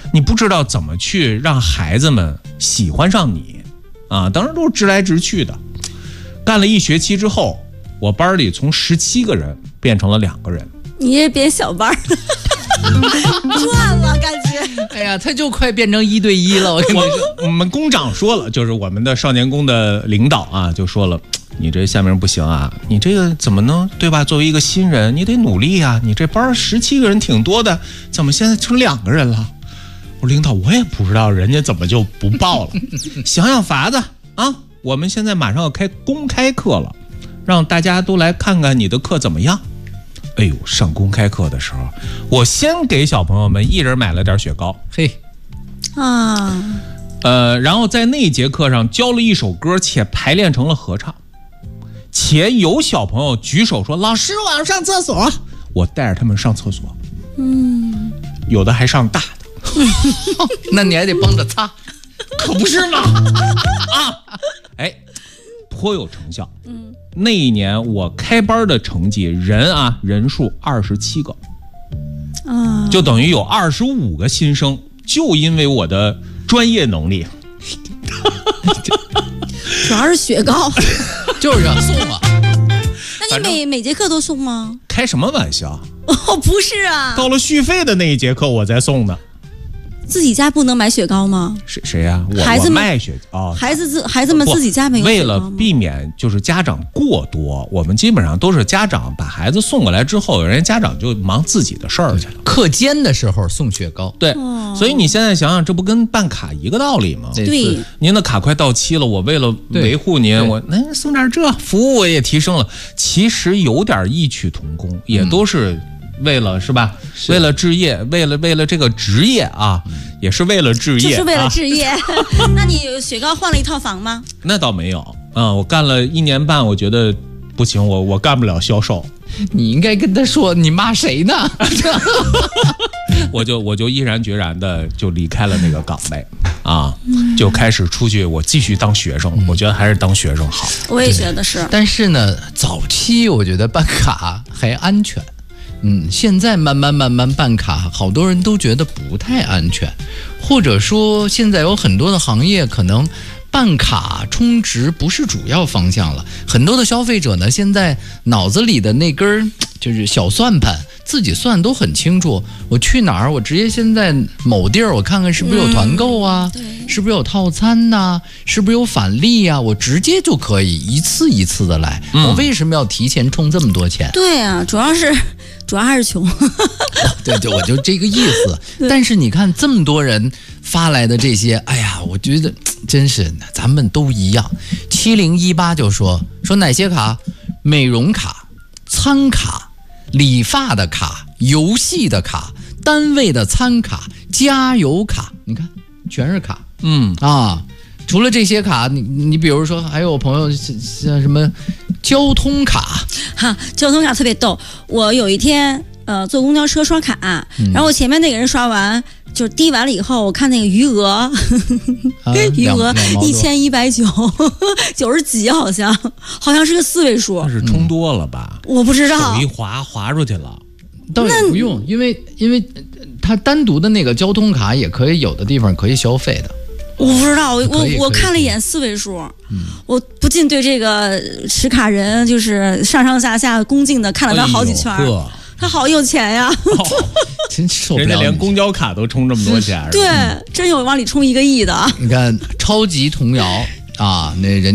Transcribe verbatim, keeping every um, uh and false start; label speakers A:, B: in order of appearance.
A: 你不知道怎么去让孩子们喜欢上你啊，当然都是直来直去的。干了一学期之后，我班里从十七个人变成了两个人。
B: 你也变小班了，赚了感觉。
C: 哎呀，他就快变成一对一了。我跟你说，
A: 我们工长说了，就是我们的少年宫的领导啊，就说了，你这下面不行啊，你这个怎么能对吧？作为一个新人，你得努力啊。你这班十七个人挺多的，怎么现在成两个人了？我说领导，我也不知道人家怎么就不报了，想想法子啊。我们现在马上要开公开课了，让大家都来看看你的课怎么样。哎呦，上公开课的时候，我先给小朋友们一人买了点雪糕，
C: 嘿，
B: 啊，
A: 呃，然后在那一节课上教了一首歌，且排练成了合唱，且有小朋友举手说：“老师，我要上厕所。”我带着他们上厕所，
B: 嗯，
A: 有的还上大的，
C: 那你还得帮着擦，
A: 可不是吗？啊，哎，颇有成效。嗯。那一年我开班的成绩人啊人数二十七个，
B: 啊，
A: 就等于有二十五个新生，就因为我的专业能力，
B: 主要是雪糕，
C: 就是要送啊。
B: 那你每每节课都送吗？
A: 开什么玩笑？
B: 哦，不是啊，
A: 到了续费的那一节课我再送的。
B: 自己家不能买雪糕吗？
A: 谁谁呀、啊？我
B: 孩子们
A: 我卖雪哦，
B: 孩子自孩子们自己家没有雪糕吗？
A: 为了避免就是家长过多，我们基本上都是家长把孩子送过来之后，人家家长就忙自己的事儿去了。
C: 课间的时候送雪糕，
A: 对、
B: 哦，
A: 所以你现在想想，这不跟办卡一个道理吗？
B: 对，
A: 您的卡快到期了，我为了维护您，我那、哎、送点这服务我也提升了，其实有点异曲同工，也都是。为了是吧？是为了置业，为了为了这个职业啊，嗯、也是为了置业，
B: 就是为了置业。啊、那你雪糕换了一套房吗？
A: 那倒没有啊、嗯，我干了一年半，我觉得不行，我我干不了销售。
C: 你应该跟他说，你骂谁呢？
A: 我就我就毅然决然的就离开了那个岗位啊，就开始出去，我继续当学生。嗯、我觉得还是当学生好。
B: 我也觉得是。
C: 但是呢，早期我觉得办卡还安全。嗯，现在慢慢慢慢办卡，好多人都觉得不太安全，或者说现在有很多的行业可能办卡充值不是主要方向了。很多的消费者呢，现在脑子里的那根就是小算盘，自己算都很清楚。我去哪儿，我直接现在某地儿，我看看是不是有团购啊，嗯、是不是有套餐呐、啊，是不是有返利啊，我直接就可以一次一次的来。嗯、我为什么要提前充这么多钱？
B: 对啊，主要是。主要还是穷，
C: 对对，我就这个意思。但是你看这么多人发来的这些，哎呀，我觉得真是咱们都一样。七零一八就说说哪些卡？美容卡、餐卡、理发的卡、游戏的卡、单位的餐卡、加油卡，你看全是卡。
A: 嗯
C: 啊，除了这些卡，你你比如说还有朋友像什么交通卡。
B: 哈，交通卡特别逗。我有一天，呃，坐公交车刷卡，嗯、然后我前面那个人刷完，就是滴完了以后，我看那个余额，啊、余额一千一百九九十几，好像好像是个四位数。
A: 那是充多了吧？
B: 嗯、我不知道。
A: 手一滑滑出去了，
C: 倒也不用，因为因为它单独的那个交通卡也可以有的地方可以消费的。
B: 我不知道，我我我看了一眼四位数，嗯、我不禁对这个持卡人就是上上下下恭敬的看了他好几圈，哎、他好有钱呀，
A: 哦、
C: 真受不了，
A: 人家连公交卡都充这么多钱，
B: 对，嗯、真有往里充一个亿的。
C: 你看超级童谣啊，那人。